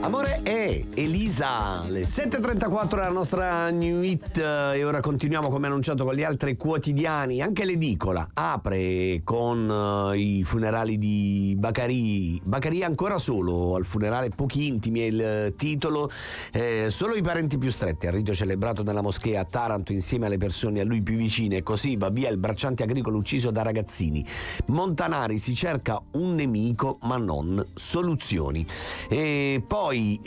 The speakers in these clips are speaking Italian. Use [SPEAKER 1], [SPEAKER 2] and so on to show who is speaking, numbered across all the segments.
[SPEAKER 1] Amore è Elisa, le 7.34 è la nostra new hit e ora continuiamo come annunciato con gli altri quotidiani. Anche l'edicola apre con i funerali di Baccarì. Baccarì ancora solo al funerale, pochi intimi è il titolo, solo i parenti più stretti, al rito celebrato nella moschea a Taranto insieme alle persone a lui più vicine, e così va via il bracciante agricolo ucciso da ragazzini. Montanari, si cerca un nemico ma non soluzioni. E poi si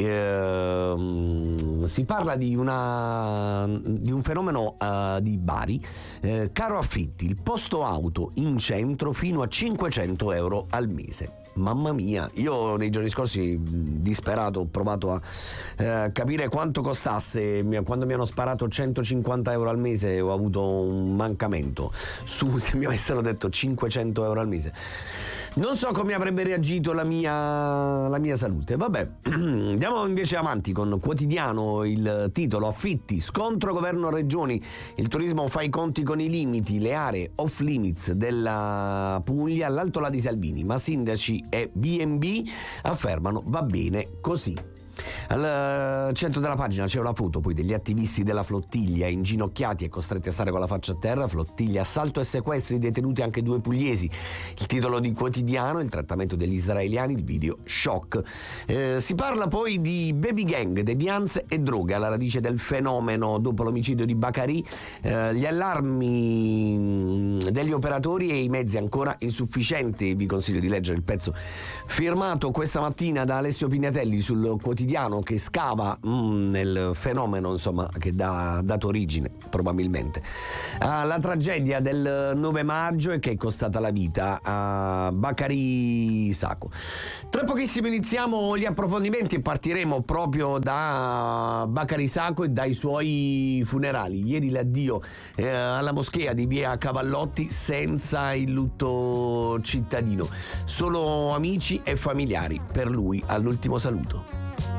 [SPEAKER 1] parla di un fenomeno di Bari, caro affitti, il posto auto in centro fino a 500 euro al mese. Mamma mia, io nei giorni scorsi disperato ho provato a capire quanto costasse. Quando mi hanno sparato 150 euro al mese ho avuto un mancamento. Se mi avessero detto 500 euro al mese, non so come avrebbe reagito la mia salute. Vabbè, andiamo invece avanti con Quotidiano, il titolo: affitti, scontro governo-regioni, il turismo fa i conti con i limiti, le aree off limits della Puglia all'Altola di Salvini, ma sindaci e B&B affermano va bene così. Al centro della pagina c'è una foto poi degli attivisti della flottiglia inginocchiati e costretti a stare con la faccia a terra. Flottiglia, assalto e sequestri, detenuti anche 2 pugliesi. Il titolo di Quotidiano: il trattamento degli israeliani, il video shock. Si parla poi di baby gang, devianze e droghe alla radice del fenomeno dopo l'omicidio di Baccarì, gli allarmi degli operatori e i mezzi ancora insufficienti. Vi consiglio di leggere il pezzo firmato questa mattina da Alessio Pignatelli sul Quotidiano, che scava nel fenomeno, insomma, che ha dato origine probabilmente alla tragedia del 9 maggio e che è costata la vita a Baccarì Sacco. Tra pochissimo iniziamo gli approfondimenti e partiremo proprio da Baccarì Sacco e dai suoi funerali. Ieri l'addio alla moschea di via Cavallotti senza il lutto cittadino, solo amici e familiari per lui all'ultimo saluto.